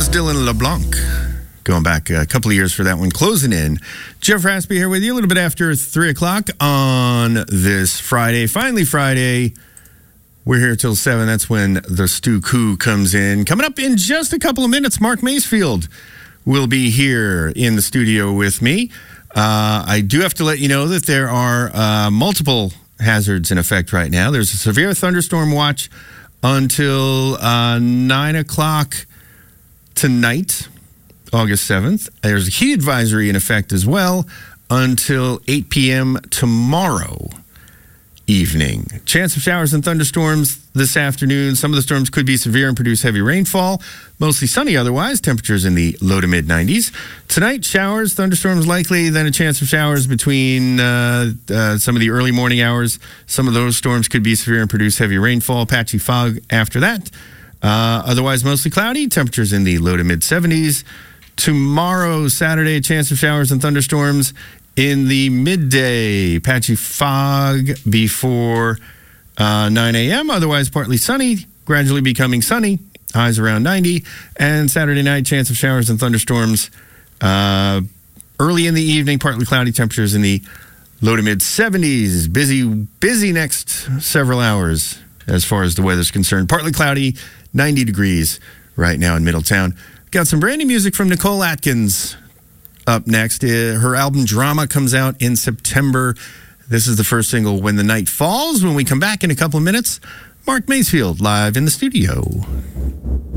was Dylan LeBlanc. Going back a couple of years for that one. Closing in. Jeff Raspy here with you a little bit after 3 o'clock on this Friday. Finally Friday. We're here till 7. That's when the Stu Coup comes in. Coming up in just a couple of minutes, Mark Macefield will be here in the studio with me. I do have to let you know that there are multiple hazards in effect right now. There's a severe thunderstorm watch until 9 o'clock tonight, August 7th. There's a heat advisory in effect as well until 8 p.m. tomorrow evening. Chance of showers and thunderstorms this afternoon. Some of the storms could be severe and produce heavy rainfall. Mostly sunny otherwise. Temperatures in the low to mid 90s. Tonight, showers, thunderstorms likely, then a chance of showers between some of the early morning hours. Some of those storms could be severe and produce heavy rainfall. Patchy fog after that. Otherwise, mostly cloudy. Temperatures in the low to mid 70s. Tomorrow, Saturday, a chance of showers and thunderstorms in the midday. Patchy fog before 9 a.m. Otherwise, partly sunny, gradually becoming sunny. Highs around 90. And Saturday night, chance of showers and thunderstorms early in the evening. Partly cloudy, temperatures in the low to mid 70s. Busy next several hours as far as the weather's concerned. Partly cloudy, 90 degrees right now in Middletown. Got some brand new music from Nicole Atkins up next. Her album Drama comes out in September. This is the first single, When the Night Falls. When we come back in a couple of minutes, Mark Macefield live in the studio.